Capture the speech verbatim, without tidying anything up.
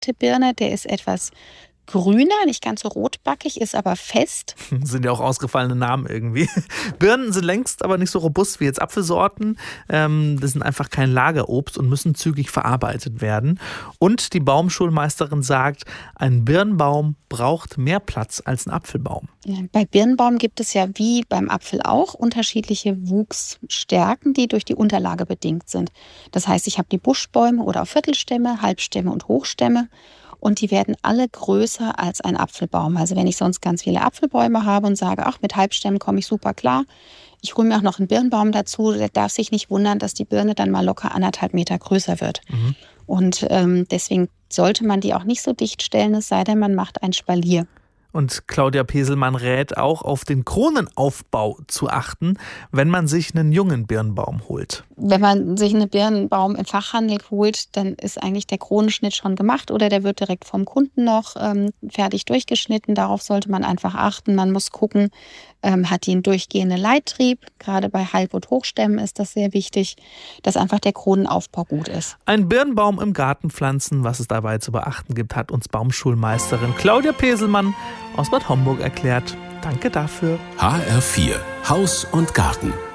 gelegte Birne, der ist etwas grüner, nicht ganz so rotbackig, ist aber fest. Sind ja auch ausgefallene Namen irgendwie. Birnen sind längst aber nicht so robust wie jetzt Apfelsorten. Ähm, das sind einfach kein Lagerobst und müssen zügig verarbeitet werden. Und die Baumschulmeisterin sagt, ein Birnbaum braucht mehr Platz als ein Apfelbaum. Ja, bei Birnbaum gibt es ja wie beim Apfel auch unterschiedliche Wuchsstärken, die durch die Unterlage bedingt sind. Das heißt, ich habe die Buschbäume oder auch Viertelstämme, Halbstämme und Hochstämme. Und die werden alle größer als ein Apfelbaum. Also wenn ich sonst ganz viele Apfelbäume habe und sage, ach, mit Halbstämmen komme ich super klar. Ich hole mir auch noch einen Birnbaum dazu. Der darf sich nicht wundern, dass die Birne dann mal locker anderthalb Meter größer wird. Mhm. Und ähm, deswegen sollte man die auch nicht so dicht stellen, es sei denn, man macht ein Spalier. Und Claudia Peselmann rät auch, auf den Kronenaufbau zu achten, wenn man sich einen jungen Birnbaum holt. Wenn man sich einen Birnbaum im Fachhandel holt, dann ist eigentlich der Kronenschnitt schon gemacht oder der wird direkt vom Kunden noch ähm, fertig durchgeschnitten. Darauf sollte man einfach achten. Man muss gucken, ähm, hat die einen durchgehenden Leittrieb. Gerade bei Halb- und Hochstämmen ist das sehr wichtig, dass einfach der Kronenaufbau gut ist. Ein Birnbaum im Garten pflanzen, was es dabei zu beachten gibt, hat uns Baumschulmeisterin Claudia Peselmann aus Bad Homburg erklärt. Danke dafür. H R vier Haus und Garten.